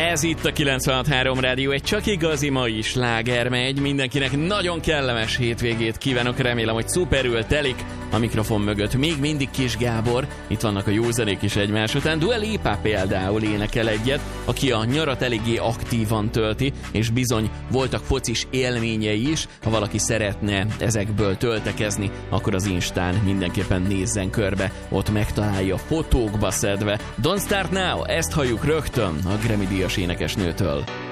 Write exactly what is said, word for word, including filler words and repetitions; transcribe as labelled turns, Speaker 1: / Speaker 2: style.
Speaker 1: Ez itt a kilencvenhat három Rádió, egy csak igazi mai sláger megy. Mindenkinek nagyon kellemes hétvégét kívánok, remélem, hogy szuperül telik a mikrofon mögött. Még mindig Kis Gábor, itt vannak a jó zenék is egymás után. Dua Lipa például énekel egyet, aki a nyarat eléggé aktívan tölti, és bizony voltak focis élményei is. Ha valaki szeretne ezekből töltekezni, akkor az Instán mindenképpen nézzen körbe, ott megtalálja fotókba szedve. Don't Start Now, ezt halljuk rögtön a Grammy díjas énekesnőtől.